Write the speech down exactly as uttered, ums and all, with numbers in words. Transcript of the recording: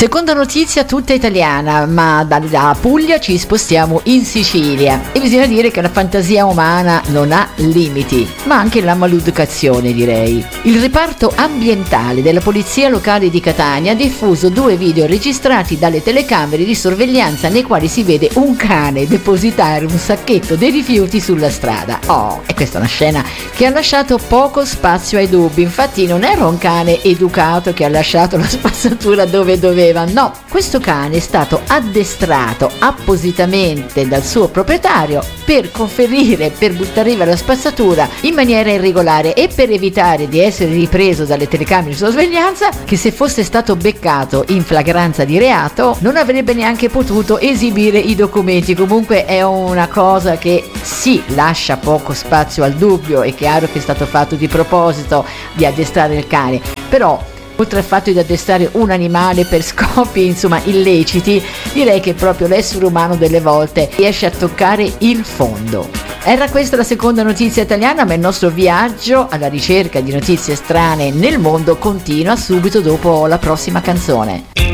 Seconda notizia tutta italiana, ma dalla Puglia ci spostiamo in Sicilia e bisogna dire che la fantasia umana non ha limiti, ma anche la maleducazione, direi. Il reparto ambientale della polizia locale di Catania ha diffuso due video registrati dalle telecamere di sorveglianza nei quali si vede un cane depositare un sacchetto dei rifiuti sulla strada. Oh, e questa è una scena che ha lasciato poco spazio ai dubbi. Infatti non era un cane educato che ha lasciato la spazzatura dove doveva. No, questo cane è stato addestrato appositamente dal suo proprietario per conferire, per buttare via la spazzatura in maniera irregolare e per evitare di essere ripreso dalle telecamere di sorveglianza, che se fosse stato beccato in flagranza di reato non avrebbe neanche potuto esibire i documenti. Comunque è una cosa che sì, lascia poco spazio al dubbio. È chiaro che è stato fatto di proposito di addestrare il cane, però oltre al fatto di addestrare un animale per scopi insomma illeciti, direi che proprio l'essere umano delle volte riesce a toccare il fondo. Era questa la seconda notizia italiana, ma il nostro viaggio alla ricerca di notizie strane nel mondo continua subito dopo la prossima canzone.